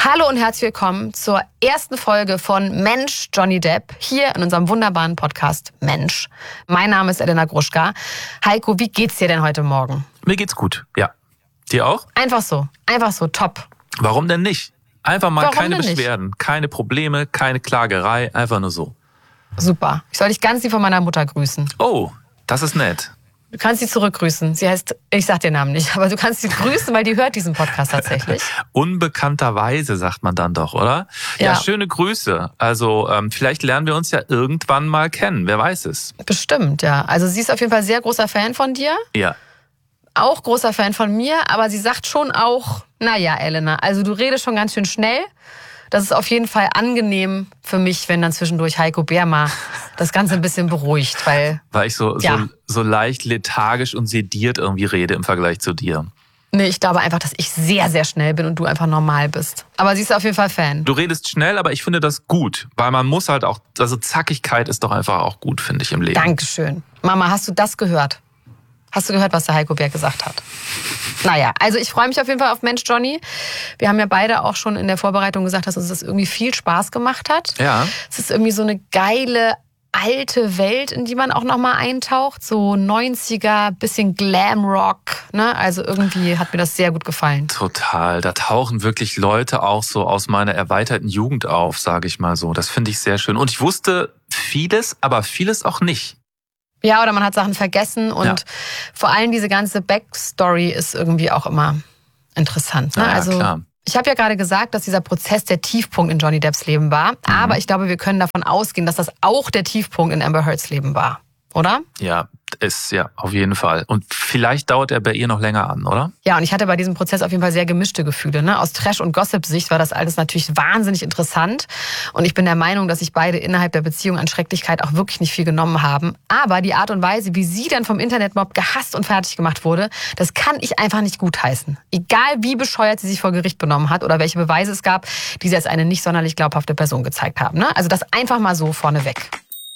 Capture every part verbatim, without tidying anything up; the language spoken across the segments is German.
Hallo und herzlich willkommen zur ersten Folge von Mensch, Johnny Depp, hier in unserem wunderbaren Podcast Mensch. Mein Name ist Elena Gruschka. Heiko, wie geht's dir denn heute Morgen? Mir geht's gut, ja. Dir auch? Einfach so, einfach so, top. Warum denn nicht? Einfach mal Warum keine denn nicht? Beschwerden, keine Probleme, keine Klagerei, einfach nur so. Super. Ich soll dich ganz lieb von meiner Mutter grüßen. Oh, das ist nett. Du kannst sie zurückgrüßen. Sie heißt, ich sag den Namen nicht, aber du kannst sie grüßen, weil die hört diesen Podcast tatsächlich. Unbekannterweise sagt man dann doch, oder? Ja, Ja. schöne Grüße. Also ähm, vielleicht lernen wir uns ja irgendwann mal kennen, wer weiß es. Bestimmt, ja. Also sie ist auf jeden Fall sehr großer Fan von dir. Ja. Auch großer Fan von mir, aber sie sagt schon auch, naja, Elena, also du redest schon ganz schön schnell. Das ist auf jeden Fall angenehm für mich, wenn dann zwischendurch Heiko Bär mal das Ganze ein bisschen beruhigt, weil... Weil ich so, Ja. so, so leicht lethargisch und sediert irgendwie rede im Vergleich zu dir. Nee, ich glaube einfach, dass ich sehr, sehr schnell bin und du einfach normal bist. Aber sie ist auf jeden Fall Fan. Du redest schnell, aber ich finde das gut, weil man muss halt auch, also Zackigkeit ist doch einfach auch gut, finde ich, im Leben. Dankeschön. Mama, hast du das gehört? Hast du gehört, was der Heiko Bär gesagt hat? Naja, also ich freue mich auf jeden Fall auf Mensch, Johnny. Wir haben ja beide auch schon in der Vorbereitung gesagt, dass uns das irgendwie viel Spaß gemacht hat. Ja. Es ist irgendwie so eine geile, alte Welt, in die man auch nochmal eintaucht. So neunziger, bisschen Glamrock. Ne? Also irgendwie hat mir das sehr gut gefallen. Total. Da tauchen wirklich Leute auch so aus meiner erweiterten Jugend auf, sage ich mal so. Das finde ich sehr schön. Und ich wusste vieles, aber vieles auch nicht. Ja, oder man hat Sachen vergessen und Ja. vor allem diese ganze Backstory ist irgendwie auch immer interessant. Ne? Ja, ja, also klar. ich habe ja gerade gesagt, dass dieser Prozess der Tiefpunkt in Johnny Depps Leben war. Mhm. Aber ich glaube, wir können davon ausgehen, dass das auch der Tiefpunkt in Amber Heards Leben war. Oder? Ja, ist ja auf jeden Fall. Und vielleicht dauert er bei ihr noch länger an, oder? Ja, und ich hatte bei diesem Prozess auf jeden Fall sehr gemischte Gefühle. Ne? Aus Trash- und Gossip-Sicht war das alles natürlich wahnsinnig interessant. Und ich bin der Meinung, dass sich beide innerhalb der Beziehung an Schrecklichkeit auch wirklich nicht viel genommen haben. Aber die Art und Weise, wie sie dann vom Internetmob gehasst und fertig gemacht wurde, das kann ich einfach nicht gutheißen. Egal wie bescheuert sie sich vor Gericht benommen hat oder welche Beweise es gab, die sie als eine nicht sonderlich glaubhafte Person gezeigt haben. Ne? Also das einfach mal so vorneweg.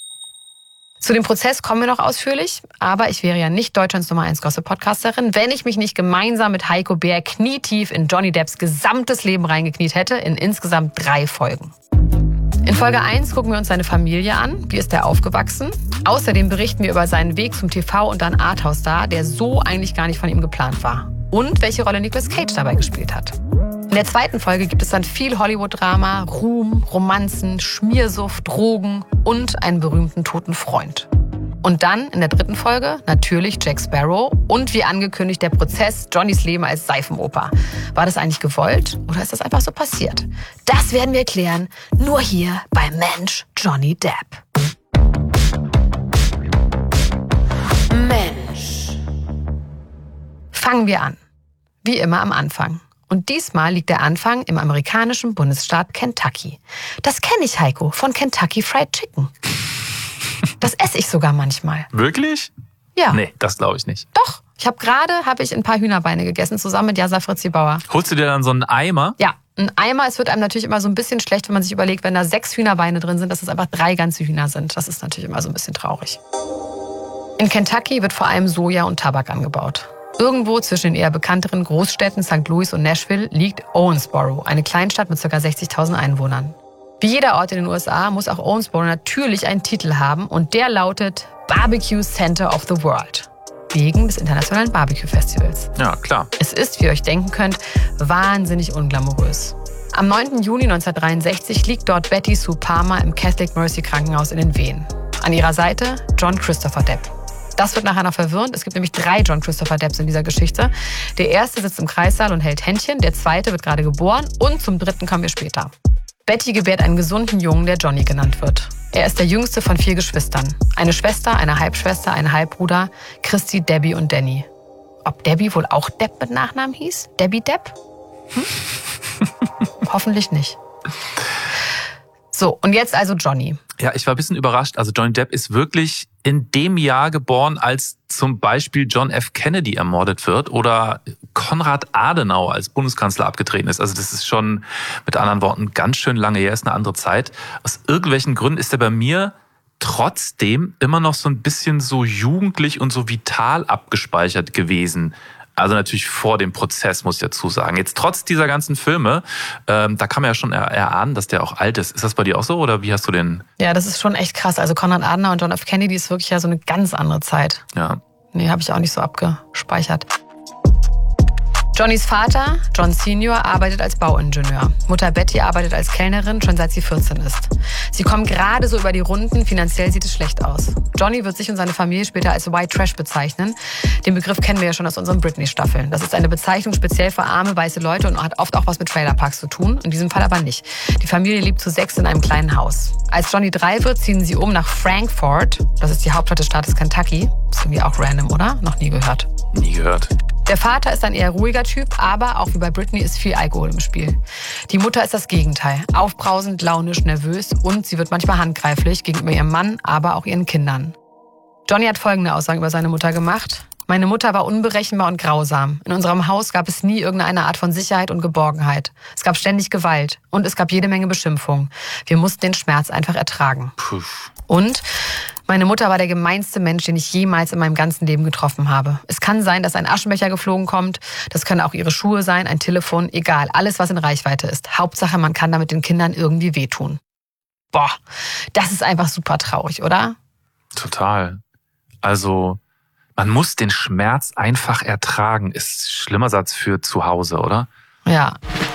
Zu dem Prozess kommen wir noch ausführlich, aber ich wäre ja nicht Deutschlands Nummer eins Gossip-Podcasterin, wenn ich mich nicht gemeinsam mit Heiko Bär knietief in Johnny Depps gesamtes Leben reingekniet hätte, in insgesamt drei Folgen. In Folge eins gucken wir uns seine Familie an, wie ist er aufgewachsen. Außerdem berichten wir über seinen Weg zum T V und dann Arthouse-Star, der so eigentlich gar nicht von ihm geplant war. Und welche Rolle Nicolas Cage dabei gespielt hat. In der zweiten Folge gibt es dann viel Hollywood-Drama, Ruhm, Romanzen, Schmiersucht, Drogen und einen berühmten toten Freund. Und dann in der dritten Folge natürlich Jack Sparrow und wie angekündigt der Prozess Johnnys Leben als Seifenoper. War das eigentlich gewollt oder ist das einfach so passiert? Das werden wir klären, nur hier bei Mensch, Johnny Depp. Mensch. Fangen wir an. Wie immer am Anfang. Und diesmal liegt der Anfang im amerikanischen Bundesstaat Kentucky. Das kenne ich, Heiko, von Kentucky Fried Chicken. Das esse ich sogar manchmal. Wirklich? Ja, Nee, das glaube ich nicht. doch. Ich habe gerade habe ich ein paar Hühnerbeine gegessen, zusammen mit Jasa Fritzi Bauer. Holst du dir dann so einen Eimer? Ja, ein Eimer, es wird einem natürlich immer so ein bisschen schlecht, wenn man sich überlegt, wenn da sechs Hühnerbeine drin sind, dass es einfach drei ganze Hühner sind. Das ist natürlich immer so ein bisschen traurig. In Kentucky wird vor allem Soja und Tabak angebaut. Irgendwo zwischen den eher bekannteren Großstädten Sankt Louis und Nashville liegt Owensboro, eine Kleinstadt mit ca. sechzigtausend Einwohnern. Wie jeder Ort in den U S A muss auch Owensboro natürlich einen Titel haben und der lautet Barbecue Center of the World. Wegen des Internationalen Barbecue Festivals. Ja, klar. Es ist, wie ihr euch denken könnt, wahnsinnig unglamourös. Am neunten Juni neunzehnhundertdreiundsechzig liegt dort Betty Sue Palmer im Catholic Mercy Krankenhaus in den Wehen. An ihrer Seite John Christopher Depp. Das wird nachher noch verwirrend. Es gibt nämlich drei John Christopher Depps in dieser Geschichte. Der erste sitzt im Kreissaal und hält Händchen. Der zweite wird gerade geboren. Und zum dritten kommen wir später. Betty gebärt einen gesunden Jungen, der Johnny genannt wird. Er ist der jüngste von vier Geschwistern. Eine Schwester, eine Halbschwester, ein Halbbruder, Christy, Debbie und Danny. Ob Debbie wohl auch Depp mit Nachnamen hieß? Debbie Depp? Hm? Hoffentlich nicht. So, und jetzt also Johnny. Ja, ich war ein bisschen überrascht. Also Johnny Depp ist wirklich in dem Jahr geboren, als zum Beispiel John F. Kennedy ermordet wird oder Konrad Adenauer als Bundeskanzler abgetreten ist. Also das ist schon mit anderen Worten ganz schön lange her, ist eine andere Zeit. Aus irgendwelchen Gründen ist er bei mir trotzdem immer noch so ein bisschen so jugendlich und so vital abgespeichert gewesen. Also natürlich vor dem Prozess, muss ich dazu sagen. Jetzt trotz dieser ganzen Filme, ähm, da kann man ja schon erahnen, dass der auch alt ist. Ist das bei dir auch so oder wie hast du den? Ja, das ist schon echt krass. Also Konrad Adenauer und John F. Kennedy ist wirklich ja so eine ganz andere Zeit. Ja. Nee, habe ich auch nicht so abgespeichert. Johnnys Vater, John Senior, arbeitet als Bauingenieur. Mutter Betty arbeitet als Kellnerin, schon seit sie vierzehn ist. Sie kommen gerade so über die Runden, finanziell sieht es schlecht aus. Johnny wird sich und seine Familie später als White Trash bezeichnen. Den Begriff kennen wir ja schon aus unseren Britney-Staffeln. Das ist eine Bezeichnung speziell für arme, weiße Leute und hat oft auch was mit Trailerparks zu tun. In diesem Fall aber nicht. Die Familie lebt zu sechs in einem kleinen Haus. Als Johnny drei wird, ziehen sie um nach Frankfort. Das ist die Hauptstadt des Staates Kentucky. Ist irgendwie auch random, oder? Noch nie gehört. Nie gehört. Der Vater ist ein eher ruhiger Typ, aber auch wie bei Britney ist viel Alkohol im Spiel. Die Mutter ist das Gegenteil. Aufbrausend, launisch, nervös und sie wird manchmal handgreiflich gegenüber ihrem Mann, aber auch ihren Kindern. Johnny hat folgende Aussagen über seine Mutter gemacht. Meine Mutter war unberechenbar und grausam. In unserem Haus gab es nie irgendeine Art von Sicherheit und Geborgenheit. Es gab ständig Gewalt und es gab jede Menge Beschimpfungen. Wir mussten den Schmerz einfach ertragen. Puh. Und meine Mutter war der gemeinste Mensch, den ich jemals in meinem ganzen Leben getroffen habe. Es kann sein, dass ein Aschenbecher geflogen kommt. Das können auch ihre Schuhe sein, ein Telefon, egal. Alles, was in Reichweite ist. Hauptsache, man kann damit den Kindern irgendwie wehtun. Boah, das ist einfach super traurig, oder? Total. Also, man muss den Schmerz einfach ertragen. Ist ein schlimmer Satz für zu Hause, oder? Ja.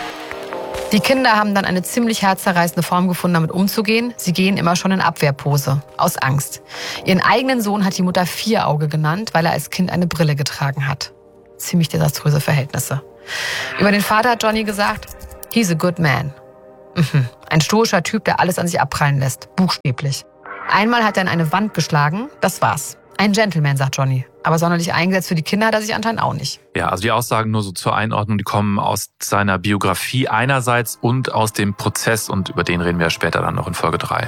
Die Kinder haben dann eine ziemlich herzzerreißende Form gefunden, damit umzugehen. Sie gehen immer schon in Abwehrpose, aus Angst. Ihren eigenen Sohn hat die Mutter Vierauge genannt, weil er als Kind eine Brille getragen hat. Ziemlich desaströse Verhältnisse. Über den Vater hat Johnny gesagt, he's a good man. Mhm. Ein stoischer Typ, der alles an sich abprallen lässt, buchstäblich. Einmal hat er in eine Wand geschlagen, das war's. Ein Gentleman, sagt Johnny. Aber sonderlich eingesetzt für die Kinder hat er sich anscheinend auch nicht. Ja, also die Aussagen nur so zur Einordnung, die kommen aus seiner Biografie einerseits und aus dem Prozess und über den reden wir später dann noch in Folge drei.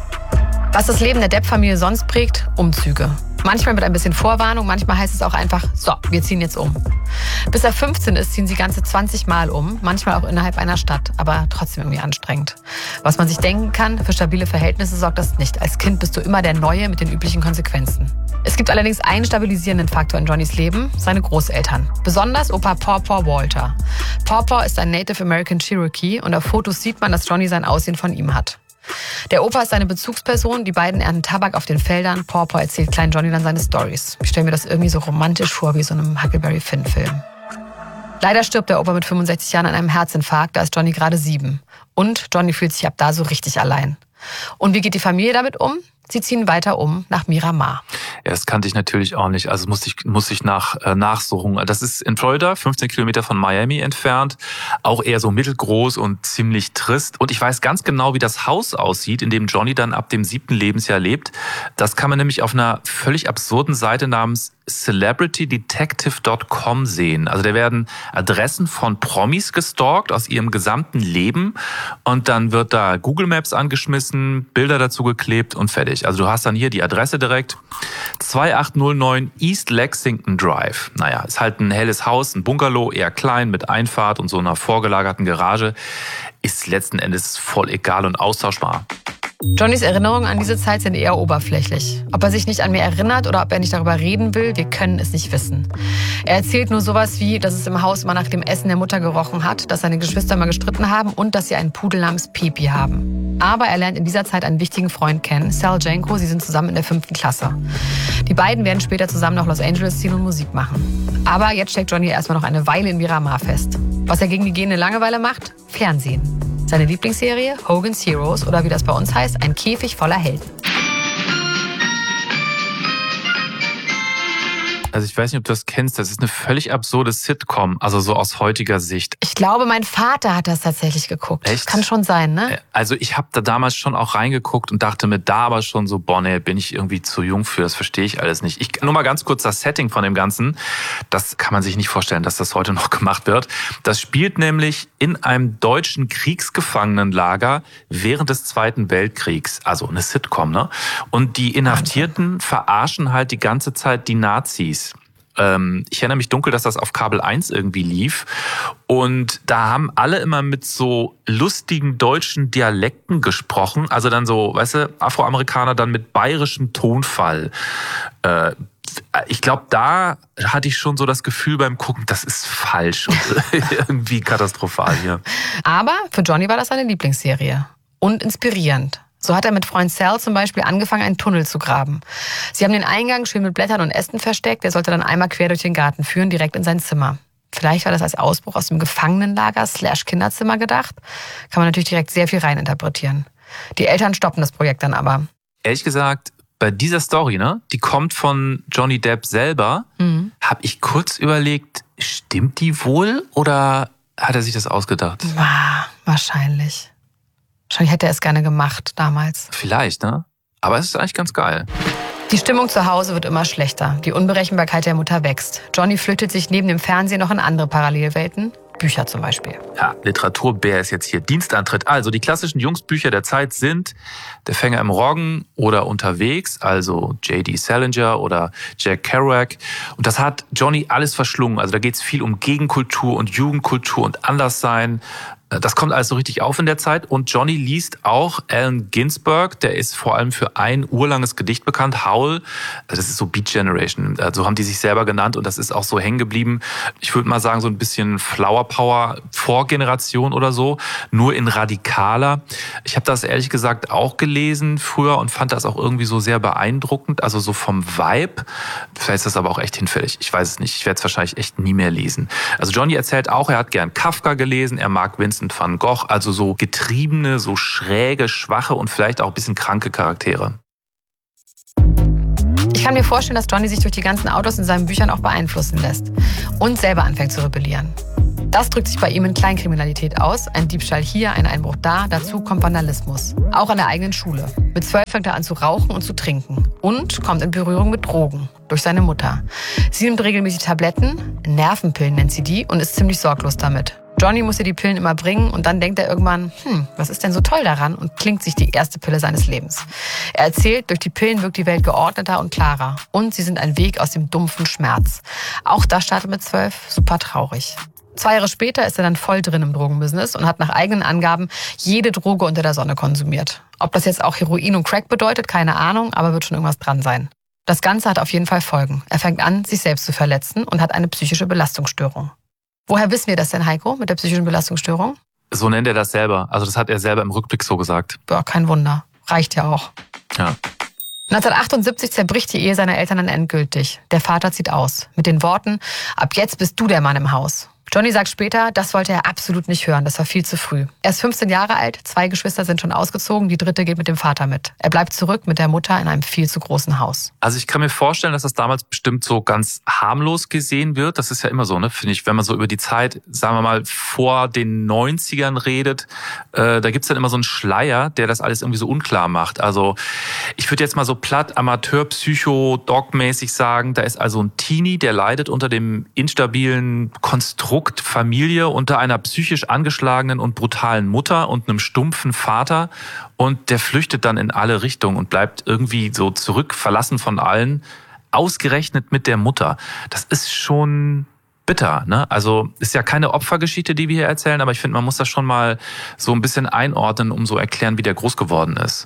Was das Leben der Depp-Familie sonst prägt? Umzüge. Manchmal mit ein bisschen Vorwarnung, manchmal heißt es auch einfach, so, wir ziehen jetzt um. Bis er fünfzehn ist, ziehen sie ganze zwanzig Mal um, manchmal auch innerhalb einer Stadt, aber trotzdem irgendwie anstrengend. Was man sich denken kann, für stabile Verhältnisse sorgt das nicht. Als Kind bist du immer der Neue mit den üblichen Konsequenzen. Es gibt allerdings einen stabilisierenden Faktor in Johnnys Leben, seine Großeltern. Besonders Opa Pawpaw Walter. Pawpaw ist ein Native American Cherokee und auf Fotos sieht man, dass Johnny sein Aussehen von ihm hat. Der Opa ist seine Bezugsperson, die beiden ernten Tabak auf den Feldern. Pawpaw erzählt kleinen Johnny dann seine Storys. Ich stelle mir das irgendwie so romantisch vor, wie so einem Huckleberry Finn-Film. Leider stirbt der Opa mit fünfundsechzig Jahren an einem Herzinfarkt, da ist Johnny gerade sieben. Und Johnny fühlt sich ab da so richtig allein. Und wie geht die Familie damit um? Sie ziehen weiter um nach Miramar. Ja, das kannte ich natürlich auch nicht. Also musste ich, musste ich nach, äh, nachsuchen. Das ist in Florida, fünfzehn Kilometer von Miami entfernt. Auch eher so mittelgroß und ziemlich trist. Und ich weiß ganz genau, wie das Haus aussieht, in dem Johnny dann ab dem siebten Lebensjahr lebt. Das kann man nämlich auf einer völlig absurden Seite namens celebrity detective dot com sehen. Also da werden Adressen von Promis gestalkt aus ihrem gesamten Leben und dann wird da Google Maps angeschmissen, Bilder dazu geklebt und fertig. Also du hast dann hier die Adresse direkt. zwei acht null neun East Lexington Drive. Naja, ist halt ein helles Haus, ein Bungalow, eher klein mit Einfahrt und so einer vorgelagerten Garage. Ist letzten Endes voll egal und austauschbar. Johnnys Erinnerungen an diese Zeit sind eher oberflächlich. Ob er sich nicht an mir erinnert oder ob er nicht darüber reden will, wir können es nicht wissen. Er erzählt nur sowas wie, dass es im Haus immer nach dem Essen der Mutter gerochen hat, dass seine Geschwister immer gestritten haben und dass sie einen Pudel namens Pipi haben. Aber er lernt in dieser Zeit einen wichtigen Freund kennen, Sal Janko, sie sind zusammen in der fünften Klasse. Die beiden werden später zusammen nach Los Angeles ziehen und Musik machen. Aber jetzt steckt Johnny erstmal noch eine Weile in Miramar fest. Was er gegen die gehende Langeweile macht? Fernsehen. Seine Lieblingsserie, Hogan's Heroes, oder wie das bei uns heißt, ein Käfig voller Helden. Also ich weiß nicht, ob du das kennst, das ist eine völlig absurde Sitcom, also so aus heutiger Sicht. Ich glaube, mein Vater hat das tatsächlich geguckt. Echt? Kann schon sein, ne? Also ich habe da damals schon auch reingeguckt und dachte mir da aber schon so, boah, nee, bin ich irgendwie zu jung für, das verstehe ich alles nicht. Ich, nur mal ganz kurz das Setting von dem Ganzen, das kann man sich nicht vorstellen, dass das heute noch gemacht wird. Das spielt nämlich in einem deutschen Kriegsgefangenenlager während des Zweiten Weltkriegs, also eine Sitcom, ne? Und die Inhaftierten verarschen halt die ganze Zeit die Nazis. Ich erinnere mich dunkel, dass das auf Kabel eins irgendwie lief. Und da haben alle immer mit so lustigen deutschen Dialekten gesprochen. Also dann so, weißt du, Afroamerikaner dann mit bayerischem Tonfall. Äh, ich glaube, da hatte ich schon so das Gefühl beim Gucken, das ist falsch und irgendwie katastrophal hier. Aber für Johnny war das seine Lieblingsserie und inspirierend. So hat er mit Freund Sal zum Beispiel angefangen, einen Tunnel zu graben. Sie haben den Eingang schön mit Blättern und Ästen versteckt. Der sollte dann einmal quer durch den Garten führen, direkt in sein Zimmer. Vielleicht war das als Ausbruch aus dem Gefangenenlager slash Kinderzimmer gedacht. Kann man natürlich direkt sehr viel reininterpretieren. Die Eltern stoppen das Projekt dann aber. Ehrlich gesagt, bei dieser Story, ne, die kommt von Johnny Depp selber, mhm. habe ich kurz überlegt, stimmt die wohl oder hat er sich das ausgedacht? Ah, wahrscheinlich. Wahrscheinlich hätte er es gerne gemacht damals. Vielleicht, ne? Aber es ist eigentlich ganz geil. Die Stimmung zu Hause wird immer schlechter. Die Unberechenbarkeit der Mutter wächst. Johnny flüchtet sich neben dem Fernsehen noch in andere Parallelwelten. Bücher zum Beispiel. Ja, Literaturbär ist jetzt hier Dienstantritt. Also die klassischen Jungsbücher der Zeit sind Der Fänger im Roggen oder Unterwegs, also J D Salinger oder Jack Kerouac. Und das hat Johnny alles verschlungen. Also da geht es viel um Gegenkultur und Jugendkultur und Anderssein. Das kommt alles so richtig auf in der Zeit. Und Johnny liest auch Allen Ginsberg. Der ist vor allem für ein urlanges Gedicht bekannt, Howl. Das ist so Beat Generation. So haben die sich selber genannt. Und das ist auch so hängen geblieben. Ich würde mal sagen, so ein bisschen Flower Power Vorgeneration oder so. Nur in radikaler. Ich habe das ehrlich gesagt auch gelesen früher und fand das auch irgendwie so sehr beeindruckend. Also so vom Vibe. Vielleicht ist das aber auch echt hinfällig. Ich weiß es nicht. Ich werde es wahrscheinlich echt nie mehr lesen. Also Johnny erzählt auch, er hat gern Kafka gelesen. Er mag Vincent van Gogh, also so getriebene, so schräge, schwache und vielleicht auch ein bisschen kranke Charaktere. Ich kann mir vorstellen, dass Johnny sich durch die ganzen Autos in seinen Büchern auch beeinflussen lässt und selber anfängt zu rebellieren. Das drückt sich bei ihm in Kleinkriminalität aus. Ein Diebstahl hier, ein Einbruch da, dazu kommt Vandalismus. Auch an der eigenen Schule. Mit zwölf fängt er an zu rauchen und zu trinken und kommt in Berührung mit Drogen durch seine Mutter. Sie nimmt regelmäßig Tabletten, Nervenpillen nennt sie die, und ist ziemlich sorglos damit. Johnny muss ihr die Pillen immer bringen und dann denkt er irgendwann, hm, was ist denn so toll daran, und klingt sich die erste Pille seines Lebens. Er erzählt, durch die Pillen wirkt die Welt geordneter und klarer und sie sind ein Weg aus dem dumpfen Schmerz. Auch das startet mit zwölf, super traurig. Zwei Jahre später ist er dann voll drin im Drogenbusiness und hat nach eigenen Angaben jede Droge unter der Sonne konsumiert. Ob das jetzt auch Heroin und Crack bedeutet, keine Ahnung, aber wird schon irgendwas dran sein. Das Ganze hat auf jeden Fall Folgen. Er fängt an, sich selbst zu verletzen und hat eine psychische Belastungsstörung. Woher wissen wir das denn, Heiko, mit der psychischen Belastungsstörung? So nennt er das selber. Also das hat er selber im Rückblick so gesagt. Ja, kein Wunder. Reicht ja auch. Ja. neunzehnhundertachtundsiebzig zerbricht die Ehe seiner Eltern dann endgültig. Der Vater zieht aus. Mit den Worten, ab jetzt bist du der Mann im Haus. Johnny sagt später, das wollte er absolut nicht hören, das war viel zu früh. Er ist fünfzehn Jahre alt, zwei Geschwister sind schon ausgezogen, die dritte geht mit dem Vater mit. Er bleibt zurück mit der Mutter in einem viel zu großen Haus. Also ich kann mir vorstellen, dass das damals bestimmt so ganz harmlos gesehen wird. Das ist ja immer so, ne, finde ich, wenn man so über die Zeit, sagen wir mal, vor den neunzigern redet, äh, da gibt's dann immer so einen Schleier, der das alles irgendwie so unklar macht. Also ich würde jetzt mal so platt Amateur-Psycho-Dog-mäßig sagen, da ist also ein Teenie, der leidet unter dem instabilen Konstrukt Familie, unter einer psychisch angeschlagenen und brutalen Mutter und einem stumpfen Vater, und der flüchtet dann in alle Richtungen und bleibt irgendwie so zurück, verlassen von allen, ausgerechnet mit der Mutter. Das ist schon bitter, ne? Also ist ja keine Opfergeschichte, die wir hier erzählen, aber ich finde, man muss das schon mal so ein bisschen einordnen, um so erklären, wie der groß geworden ist.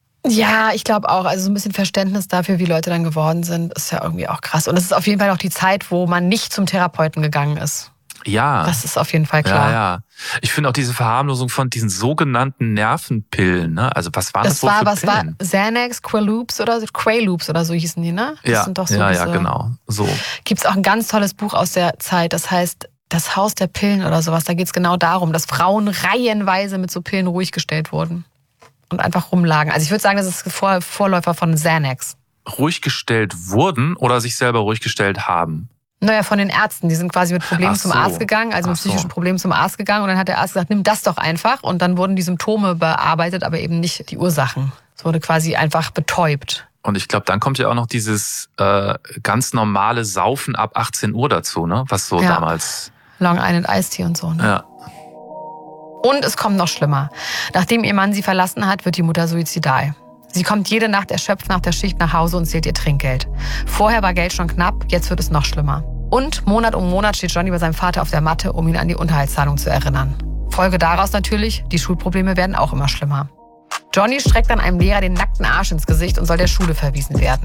Ja, ich glaube auch. Also so ein bisschen Verständnis dafür, wie Leute dann geworden sind, ist ja irgendwie auch krass. Und es ist auf jeden Fall auch die Zeit, wo man nicht zum Therapeuten gegangen ist. Ja. Das ist auf jeden Fall klar. Ja, ja. Ich finde auch diese Verharmlosung von diesen sogenannten Nervenpillen, ne? Also was waren das, das wohl war, für was Pillen? Was war Xanax, Quaaludes oder Quaaludes oder so hießen die, ne? Das ja, sind doch so ja, diese, ja, genau. So. Gibt's auch ein ganz tolles Buch aus der Zeit, das heißt Das Haus der Pillen oder sowas. Da geht's genau darum, dass Frauen reihenweise mit so Pillen ruhig gestellt wurden und einfach rumlagen. Also ich würde sagen, das ist Vor- Vorläufer von Xanax. Ruhig gestellt wurden oder sich selber ruhig gestellt haben? Naja, von den Ärzten. Die sind quasi mit Problemen so. zum Arzt gegangen, also mit Ach so. psychischen Problemen zum Arzt gegangen. Und dann hat der Arzt gesagt, nimm das doch einfach. Und dann wurden die Symptome bearbeitet, aber eben nicht die Ursachen. Es wurde quasi einfach betäubt. Und ich glaube, dann kommt ja auch noch dieses äh, ganz normale Saufen ab achtzehn Uhr dazu, ne? Was so ja. damals... Long Island Iced Tea und so, ne? Ja. Und es kommt noch schlimmer. Nachdem ihr Mann sie verlassen hat, wird die Mutter suizidal. Sie kommt jede Nacht erschöpft nach der Schicht nach Hause und zählt ihr Trinkgeld. Vorher war Geld schon knapp, jetzt wird es noch schlimmer. Und Monat um Monat steht Johnny bei seinem Vater auf der Matte, um ihn an die Unterhaltszahlung zu erinnern. Folge daraus natürlich, die Schulprobleme werden auch immer schlimmer. Johnny streckt dann einem Lehrer den nackten Arsch ins Gesicht und soll der Schule verwiesen werden.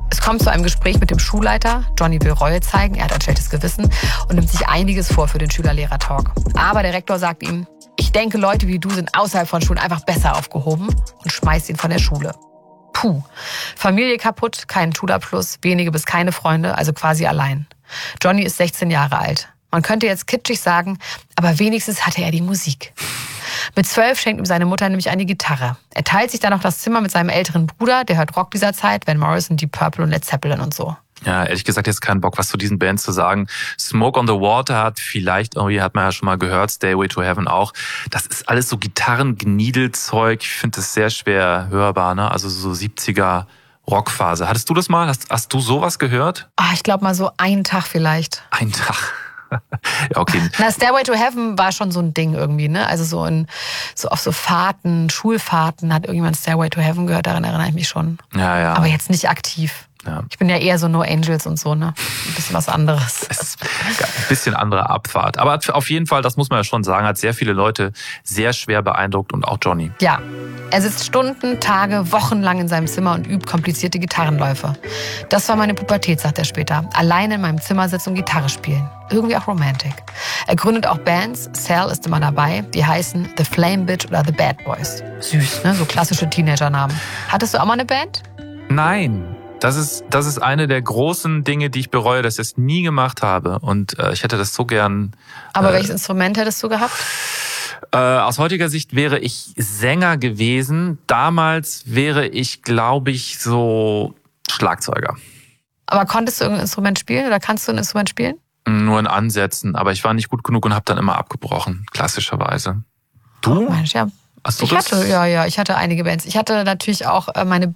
Es kommt zu einem Gespräch mit dem Schulleiter. Johnny will Reue zeigen, er hat ein schlechtes Gewissen und nimmt sich einiges vor für den Schüler-Lehrer-Talk. Aber der Rektor sagt ihm, ich denke, Leute wie du sind außerhalb von Schulen einfach besser aufgehoben und schmeißt ihn von der Schule. Puh. Familie kaputt, keinen Schulabschluss, wenige bis keine Freunde, also quasi allein. Johnny ist sechzehn Jahre alt. Man könnte jetzt kitschig sagen, aber wenigstens hatte er die Musik. Mit zwölf schenkt ihm seine Mutter nämlich eine Gitarre. Er teilt sich dann noch das Zimmer mit seinem älteren Bruder, der hört Rock dieser Zeit, Van Morrison, Deep Purple und Led Zeppelin und so. Ja, ehrlich gesagt jetzt keinen Bock, was zu diesen Bands zu sagen. Smoke on the Water hat vielleicht irgendwie, hat man ja schon mal gehört, Stairway to Heaven auch. Das ist alles so Gitarren-Gniedelzeug. Ich finde das sehr schwer hörbar, ne? Also so siebziger Rockphase. Hattest du das mal? Hast, hast du sowas gehört? Ah, ich glaube mal so einen Tag vielleicht. Ein Tag. Ja, okay. Na, Stairway to Heaven war schon so ein Ding irgendwie, ne? Also so in so auf so Fahrten, Schulfahrten hat irgendjemand Stairway to Heaven gehört, daran erinnere ich mich schon. Ja, ja. Aber jetzt nicht aktiv. Ja. Ich bin ja eher so No Angels und so, ne? Ein bisschen was anderes. Es ist ein bisschen andere Abfahrt. Aber auf jeden Fall, das muss man ja schon sagen, hat sehr viele Leute sehr schwer beeindruckt und auch Johnny. Ja. Er sitzt Stunden, Tage, Wochen lang in seinem Zimmer und übt komplizierte Gitarrenläufe. Das war meine Pubertät, sagt er später. Alleine in meinem Zimmer sitzen und Gitarre spielen. Irgendwie auch romantic. Er gründet auch Bands. Sal ist immer dabei. Die heißen The Flame Bitch oder The Bad Boys. Süß, ne? So klassische Teenager-Namen. Hattest du auch mal eine Band? Nein. Das ist, das ist eine der großen Dinge, die ich bereue, dass ich es nie gemacht habe. Und äh, ich hätte das so gern... Aber äh, welches Instrument hättest du gehabt? Äh, aus heutiger Sicht wäre ich Sänger gewesen. Damals wäre ich, glaube ich, so Schlagzeuger. Aber konntest du irgendein Instrument spielen oder kannst du ein Instrument spielen? Nur in Ansätzen, aber ich war nicht gut genug und habe dann immer abgebrochen, klassischerweise. Du? Oh Mensch, ja. Hast du ich das? hatte, ja, ja, ich hatte einige Bands. Ich hatte natürlich auch meine